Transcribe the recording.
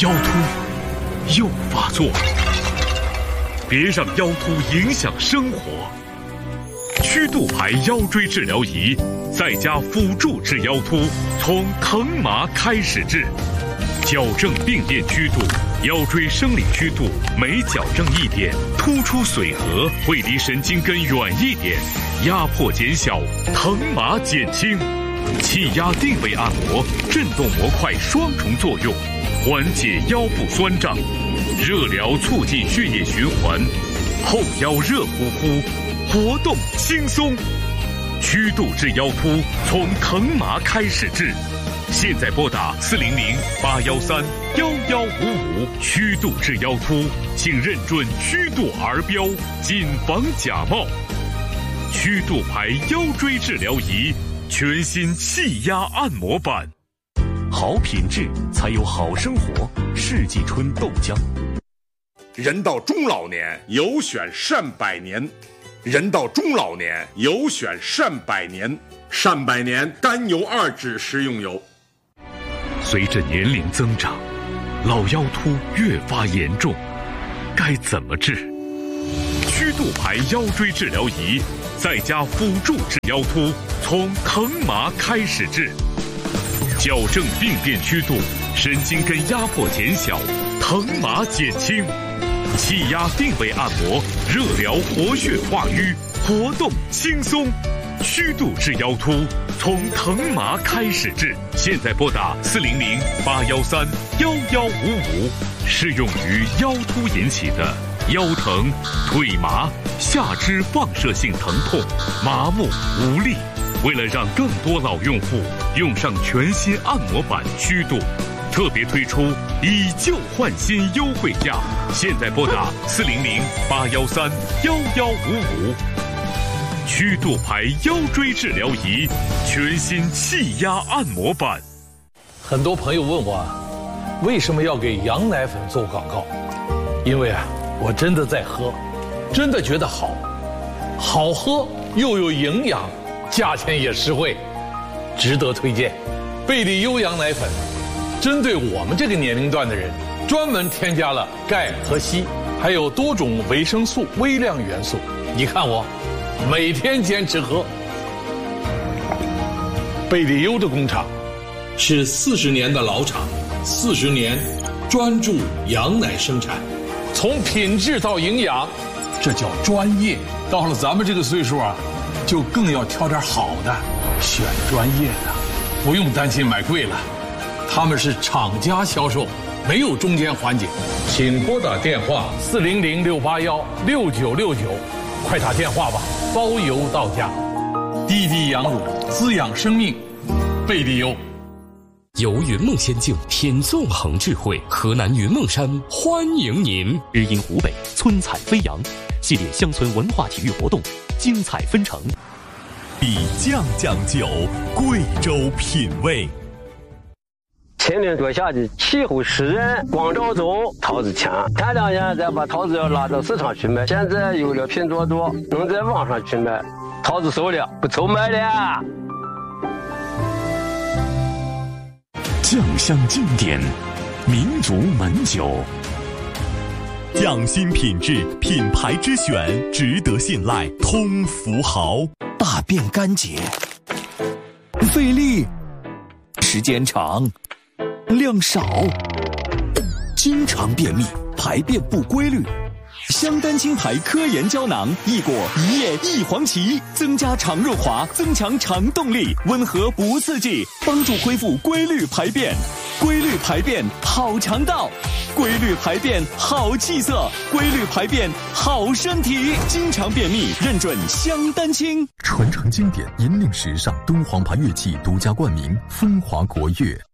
腰突又发作了，别让腰突影响生活。曲度牌腰椎治疗仪再加辅助治腰突，从疼麻开始治，矫正病变曲度。腰椎生理曲度每矫正一点，突出髓核会离神经根远一点，压迫减小，疼麻减轻。气压定位按摩，震动模块双重作用，缓解腰部酸胀，热疗促进血液循环，后腰热乎乎，活动轻松。曲度治腰突，从疼麻开始治。现在拨打400-813-1155，曲度治腰突，请认准曲度儿标，谨防假冒。曲度牌腰椎治疗仪，全新气压按摩版。 好品质才有好生活。世纪春豆浆。 人到中老年，有选善百年。人到中老年，有选善百年。善百年甘油2酯食用油。 随着年龄增长，老腰突越发严重，该怎么治？曲度牌腰椎治疗仪再加辅助治腰突，从疼麻开始治，矫正病变曲度，神经根压迫减小，疼麻减轻。气压定位按摩，热疗活血化瘀，活动轻松。曲度治腰突，从疼麻开始治。现在拨打400-813-1155，适用于腰突引起的腰疼、腿麻、下肢放射性疼痛、麻木无力。为了让更多老用户用上全新按摩版曲度，特别推出以旧换新优惠价。现在拨打400-813-1155。曲度牌腰椎治疗仪，全新气压按摩版。 很多朋友问我，为什么要给羊奶粉做广告？因为我真的在喝，真的觉得好，好喝又有营养，价钱也实惠，值得推荐。贝利优羊奶粉，针对我们这个年龄段的人，专门添加了钙和硒，还有多种维生素、微量元素。你看我每天坚持喝。贝利优的工厂是40年的老厂，40年专注羊奶生产，从品质到营养，这叫专业。到了咱们这个岁数就更要挑点好的，选专业的，不用担心买贵了。他们是厂家销售，没有中间环节。请拨打电话400-681-6969，快打电话吧，包邮到家。滴滴羊乳，滋养生命，贝利优。 游云梦仙境，品纵横智慧，河南云梦山欢迎您。 日映湖北，村彩飞扬系列乡村文化体育活动精彩纷呈。 比酱酱酒，贵州品味。 前年多下的气候湿润，光照足，桃子强。前2年再把桃子要拉到市场去卖，现在有了拼多多，能在网上去卖，桃子熟了，不愁卖了。 酱香经典，民族门酒， 匠心品质，品牌之选，值得信赖，通福豪。 大便干结，费力，时间长，量少，经常便秘，排便不规律。香丹青牌科研胶囊，益果一叶一黄芪，增加肠润滑，增强肠动力，温和不刺激，帮助恢复规律排便。规律排便好肠道，规律排便好气色，规律排便好身体。经常便秘，认准香丹青。 传承经典，引领时尚，敦煌牌乐器独家冠名，风华国乐。